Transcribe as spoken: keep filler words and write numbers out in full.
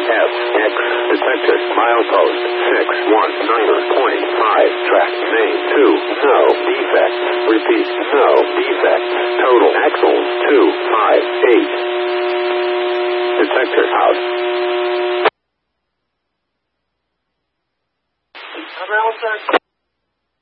F, X, detected, milepost, six one nine point five, track, main, two, no, defects, repeat, no, defects, total, axles, two, five, eight, detector, out. I'm outside.